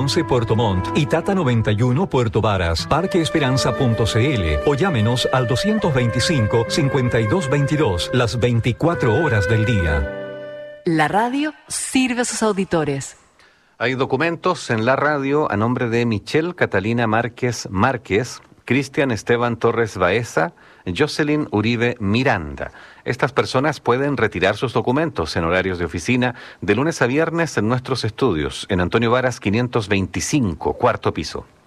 11 Puerto Montt y Tata 91 Puerto Varas. Parqueesperanza.cl o llámenos al 225-5222 las 24 horas del día. La radio sirve a sus auditores. Hay documentos en la radio a nombre de Michelle Catalina Márquez Márquez, Cristian Esteban Torres Baeza, Jocelyn Uribe Miranda. Estas personas pueden retirar sus documentos en horarios de oficina de lunes a viernes en nuestros estudios, en Antonio Varas 525, cuarto piso.